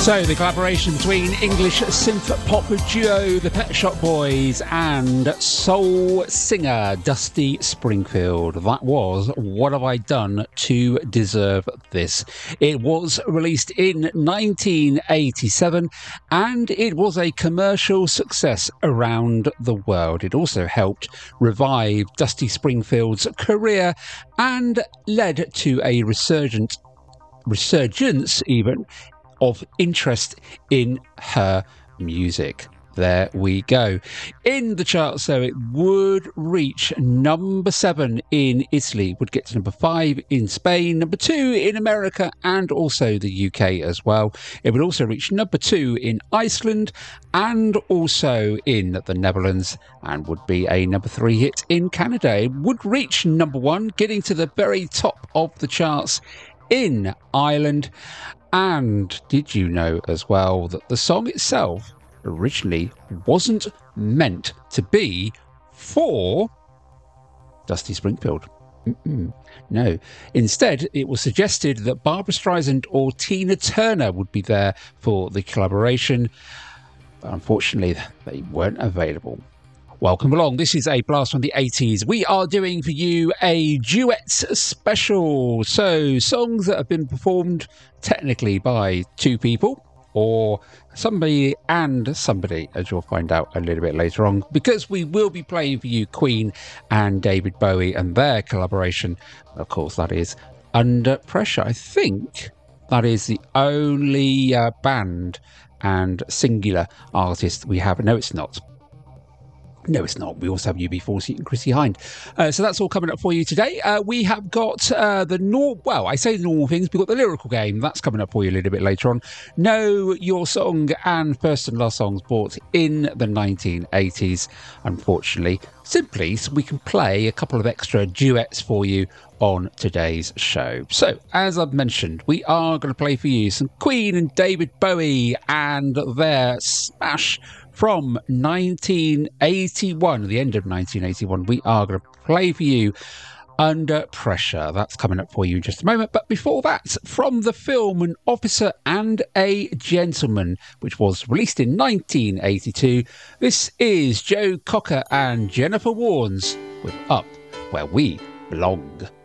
So, the collaboration between English synth pop duo The Pet Shop Boys and soul singer Dusty Springfield. That was What Have I Done to Deserve This? It was released in 1987 and it was a commercial success around the world. It also helped revive Dusty Springfield's career and led to a resurgence even of interest in her music. There we go. In the charts, though, it would reach number 7 in Italy, would get to number 5 in Spain, number 2 in America, and also the UK as well. It would also reach number 2 in Iceland and also in the Netherlands, and would be a number 3 hit in Canada. It would reach number 1, getting to the very top of the charts in Ireland. And did you know as well that the song itself originally wasn't meant to be for Dusty Springfield? No. Instead, it was suggested that Barbra Streisand or Tina Turner would be there for the collaboration. But unfortunately, they weren't available. Welcome along. This is a blast from the 80s. We are doing for you a duets special. So, songs that have been performed technically by two people or somebody and somebody, as you'll find out a little bit later on, because we will be playing for you Queen and David Bowie and their collaboration. Of course, that is Under Pressure. I think that is the only band and singular artist we have. No, it's not. No, it's not. We also have UB40 and Chrissie Hynde. So that's all coming up for you today. We have got the normal things. We've got the lyrical game. That's coming up for you a little bit later on. Know Your Song and First and Last Songs bought in the 1980s. Unfortunately, simply so we can play a couple of extra duets for you on today's show. So, as I've mentioned, we are going to play for you some Queen and David Bowie and their smash from 1981, the end of 1981. We are going to play for you Under Pressure. That's coming up for you in just a moment. But before that, from the film An Officer and a Gentleman, which was released in 1982, this is Joe Cocker and Jennifer Warnes with Up Where We Belong.